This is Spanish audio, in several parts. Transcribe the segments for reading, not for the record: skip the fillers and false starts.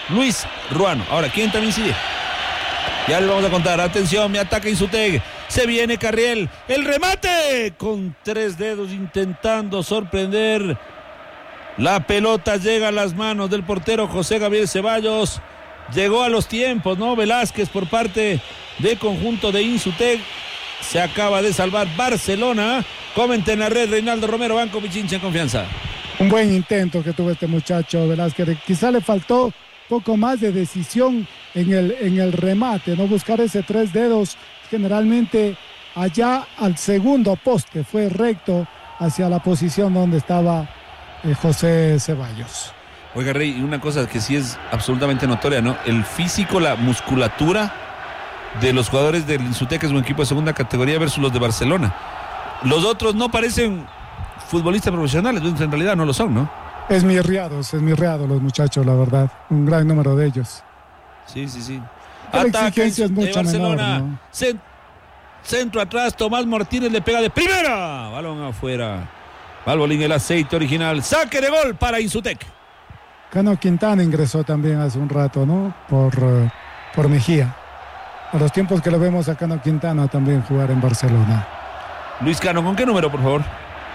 Luis Ruano. Ahora, ¿quién también sigue? Ya les vamos a contar. Atención, me ataca Insuteg. Se viene Carriel. El remate con 3 dedos intentando sorprender. La pelota llega a las manos del portero José Gabriel Ceballos. Llegó a los tiempos, ¿no? Velázquez por parte del conjunto de Insuteg. Se acaba de salvar Barcelona. Comenta en la red Reinaldo Romero, Banco Pichincha en confianza. Un buen intento que tuvo este muchacho Velázquez. Quizá le faltó poco más de decisión en el remate, no buscar ese 3 dedos. Generalmente allá al segundo poste fue recto hacia la posición donde estaba José Ceballos. Oiga, Rey, una cosa que sí es absolutamente notoria, ¿no? El físico, la musculatura de los jugadores del Insuteg, que es un equipo de segunda categoría, versus los de Barcelona. Los otros no parecen futbolistas profesionales, en realidad no lo son, ¿no? Esmirriados los muchachos, la verdad. Un gran número de ellos. Sí. La exigencia es mucho Barcelona, menor, ¿no? Centro atrás, Tomás Martínez le pega de primera. Balón afuera. Balbolín, el aceite original. Saque de gol para Insuteg. Cano Quintana ingresó también hace un rato, ¿no? Por Mejía. A los tiempos que lo vemos a Cano Quintana también jugar en Barcelona. Luis Cano, ¿con qué número, por favor?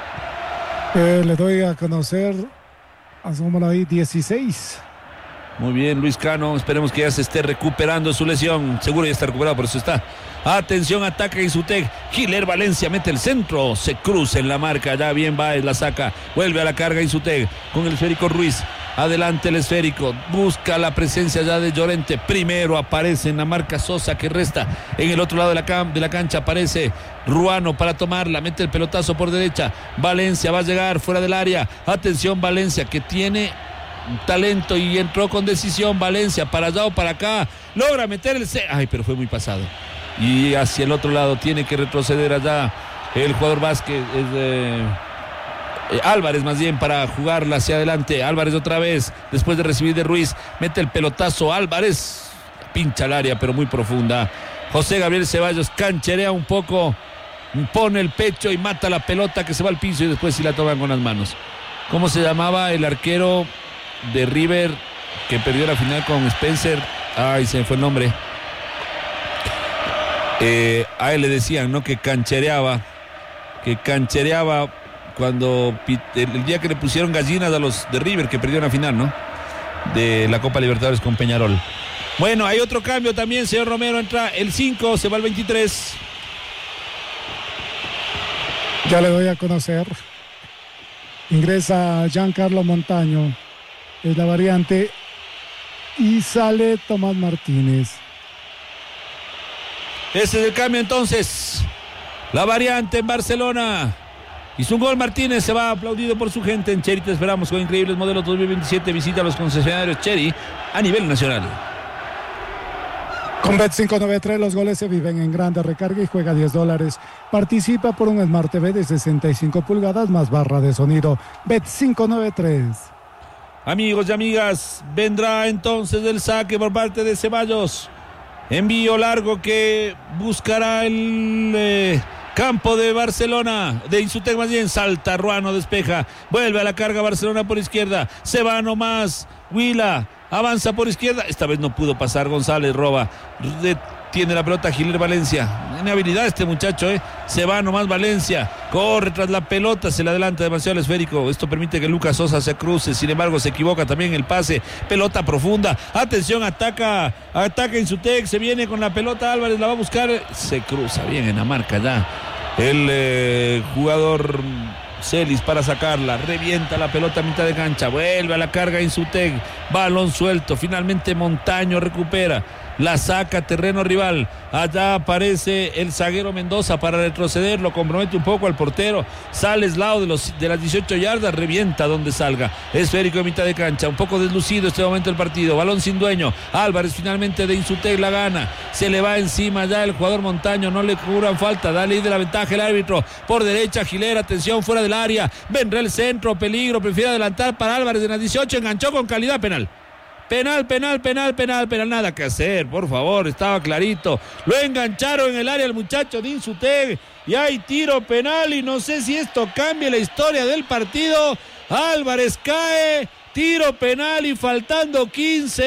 Le doy a conocer, asúmalo ahí, 16. Muy bien, Luis Cano, esperemos que ya se esté recuperando su lesión. Seguro ya está recuperado, por eso está. Atención, ataca Insuteg. Giler Valencia mete el centro, se cruza en la marca, ya bien Baez la saca, vuelve a la carga Insuteg con el esférico Ruiz. Adelante el esférico, busca la presencia ya de Llorente. Primero aparece en la marca Sosa, que resta en el otro lado de la cancha. Aparece Ruano para tomarla, mete el pelotazo por derecha. Valencia va a llegar fuera del área. Atención Valencia, que tiene talento y entró con decisión. Valencia para allá o para acá, logra meter el pero fue muy pasado. Y hacia el otro lado tiene que retroceder allá el jugador Vázquez, Álvarez más bien, para jugarla hacia adelante. Álvarez otra vez, después de recibir de Ruiz, mete el pelotazo. Álvarez pincha el área, pero muy profunda. José Gabriel Ceballos cancherea un poco, pone el pecho y mata la pelota, que se va al piso y después sí la toman con las manos. ¿Cómo se llamaba el arquero de River que perdió la final con Spencer? Ay, se me fue el nombre. A él le decían, ¿no? Que canchereaba cuando el día que le pusieron gallinas a los de River, que perdió la final, ¿no? De la Copa Libertadores con Peñarol. Bueno, hay otro cambio también, señor Romero. Entra el 5, se va el 23. Ya le doy a conocer. Ingresa Giancarlo Montaño, es la variante, y sale Tomás Martínez. Ese es el cambio entonces. La variante en Barcelona. Hizo un gol Martínez, se va aplaudido por su gente en Chery. Te esperamos con increíbles modelos 2027. Visita a los concesionarios Chery a nivel nacional. Con Bet593 los goles se viven en grande. Recarga y juega $10. Participa por un Smart TV de 65 pulgadas más barra de sonido. Bet593. Amigos y amigas, vendrá entonces el saque por parte de Ceballos. Envío largo que buscará el campo de Barcelona, de Insuteg más bien. Salta Ruano, despeja, vuelve a la carga Barcelona por izquierda. Se va nomás Huila, avanza por izquierda. Esta vez no pudo pasar González, roba. Tiene la pelota Giler Valencia. Tiene habilidad este muchacho, Se va nomás Valencia. Corre tras la pelota, se le adelanta demasiado el esférico. Esto permite que Lucas Sosa se cruce. Sin embargo, se equivoca también el pase. Pelota profunda. Atención, ataca Insuteg. Se viene con la pelota. Álvarez la va a buscar. Se cruza bien en la marca ya el jugador Celis para sacarla. Revienta la pelota a mitad de cancha. Vuelve a la carga Insuteg. Balón suelto. Finalmente Montaño recupera. La saca terreno rival. Allá aparece el zaguero Mendoza para retroceder. Lo compromete un poco al portero. Sale aislado de las 18 yardas. Revienta donde salga. Esférico de mitad de cancha. Un poco deslucido este momento del partido. Balón sin dueño. Álvarez finalmente de Insuteg la gana. Se le va encima ya el jugador Montaño. No le cubran falta. Da ley de la ventaja el árbitro. Por derecha Giler. Atención fuera del área. Vendrá el centro. Peligro. Prefiere adelantar para Álvarez de las 18. Enganchó con calidad. Penal. Nada que hacer, por favor, estaba clarito. Lo engancharon en el área el muchacho de Insuteg y hay tiro penal y no sé si esto cambia la historia del partido. Álvarez cae, tiro penal y faltando 15.